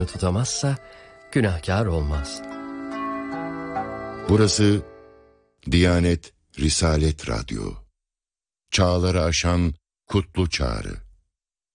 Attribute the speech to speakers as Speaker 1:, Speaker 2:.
Speaker 1: tutamazsa günahkar olmaz.
Speaker 2: Burası Diyanet Risalet Radyo. Çağları aşan kutlu çağrı.